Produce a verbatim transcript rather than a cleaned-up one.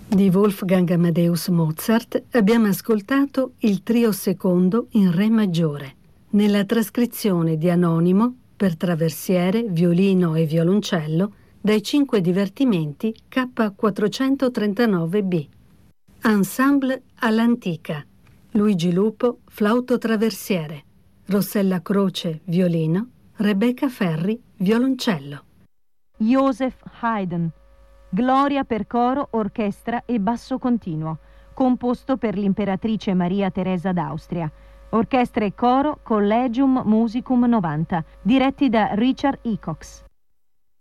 Di Wolfgang Amadeus Mozart abbiamo ascoltato il trio secondo in Re maggiore, nella trascrizione di Anonimo per traversiere, violino e violoncello dai cinque divertimenti K quattrocentotrentanove B. Ensemble all'antica. Luigi Lupo, flauto traversiere. Rossella Croce, violino. Rebecca Ferri, violoncello. Joseph Haydn. Gloria per coro, orchestra e basso continuo, composto per l'imperatrice Maria Teresa d'Austria. Orchestra e coro Collegium Musicum novanta, diretti da Richard Ecox.